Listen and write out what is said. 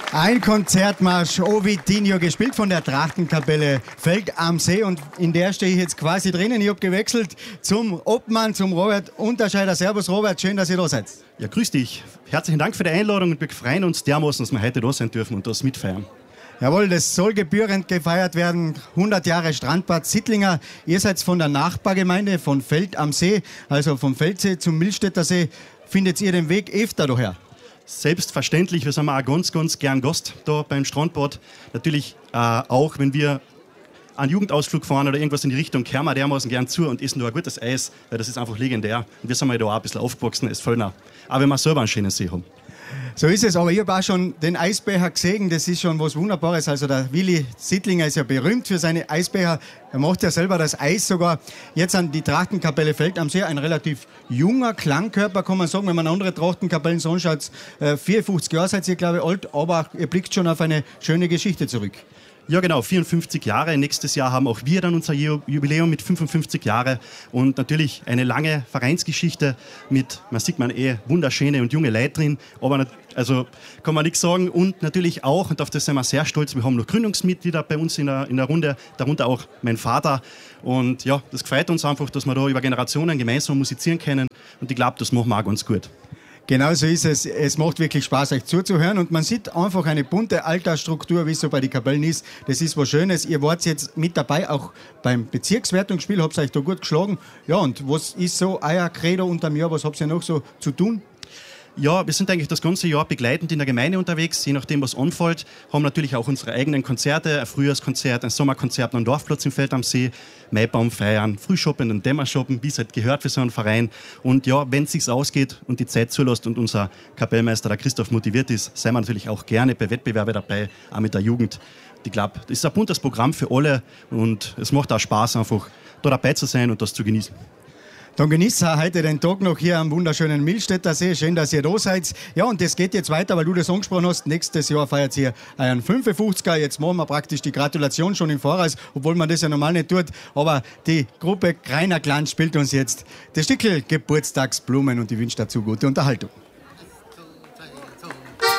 Ein Konzertmarsch Ovidinho, gespielt von der Trachtenkapelle Feld am See. Und in der stehe ich jetzt quasi drinnen. Ich habe gewechselt zum Obmann, zum Robert Unterscheider. Servus Robert, schön, dass ihr da seid. Ja, grüß dich. Herzlichen Dank für die Einladung und wir freuen uns dermaßen, dass wir heute da sein dürfen und das mitfeiern. Jawohl, das soll gebührend gefeiert werden. 100 Jahre Strandbad Sittlinger. Ihr seid von der Nachbargemeinde von Feld am See, also vom Feldsee zum Millstätter See. Findet ihr den Weg öfter daher? Selbstverständlich, wir sind auch ganz, ganz gern Gast da beim Strandbad. Natürlich auch, wenn wir einen Jugendausflug fahren oder irgendwas in die Richtung, kehren wir dermaßen gern zu und essen da ein gutes Eis, weil das ist einfach legendär. Und wir sind da auch ein bisschen aufgewachsen, es fällt auch. Aber wenn wir selber einen schönen See haben. So ist es, aber ich habe auch schon den Eisbecher gesehen, das ist schon was Wunderbares. Also der Willi Sittlinger ist ja berühmt für seine Eisbecher, er macht ja selber das Eis sogar. Jetzt an die Trachtenkapelle Feld am See, ein relativ junger Klangkörper, kann man sagen, wenn man andere Trachtenkapellen so anschaut. 54 Jahre seid ihr, glaube ich, alt, aber ihr blickt schon auf eine schöne Geschichte zurück. Ja genau, 54 Jahre. Nächstes Jahr haben auch wir dann unser Jubiläum mit 55 Jahren und natürlich eine lange Vereinsgeschichte mit, man sieht wunderschöne und junge Leute drin, aber also kann man nichts sagen. Und natürlich auch, und auf das sind wir sehr stolz, wir haben noch Gründungsmitglieder bei uns in der Runde, darunter auch mein Vater. Und ja, das gefreut uns einfach, dass wir da über Generationen gemeinsam musizieren können und ich glaube, das machen wir auch ganz gut. Genau so ist es. Es macht wirklich Spaß, euch zuzuhören. Und man sieht einfach eine bunte Altersstruktur, wie es so bei den Kapellen ist. Das ist was Schönes. Ihr wart jetzt mit dabei, auch beim Bezirkswertungsspiel. Habt ihr euch da gut geschlagen. Ja, und was ist so euer Credo unterm Jahr? Was habt ihr noch so zu tun? Ja, wir sind eigentlich das ganze Jahr begleitend in der Gemeinde unterwegs, je nachdem, was anfällt. Haben natürlich auch unsere eigenen Konzerte, ein Frühjahrskonzert, ein Sommerkonzert am Dorfplatz im Feld am See, Maibaum feiern, Frühshoppen und Dämmershoppen, wie es halt gehört für so einen Verein. Und ja, wenn es sich ausgeht und die Zeit zulässt und unser Kapellmeister, der Christoph, motiviert ist, sind wir natürlich auch gerne bei Wettbewerben dabei, auch mit der Jugend. Ich glaube, das ist ein buntes Programm für alle und es macht auch Spaß, einfach da dabei zu sein und das zu genießen. Dann genießt heute den Tag noch hier am wunderschönen Millstätter See. Schön, dass ihr da seid. Ja, und das geht jetzt weiter, weil du das angesprochen hast. Nächstes Jahr feiert ihr einen 55er. Jetzt machen wir praktisch die Gratulation schon im Voraus, obwohl man das ja normal nicht tut. Aber die Gruppe Greiner Glanz spielt uns jetzt das Stückel Geburtstagsblumen und ich wünsche dazu gute Unterhaltung.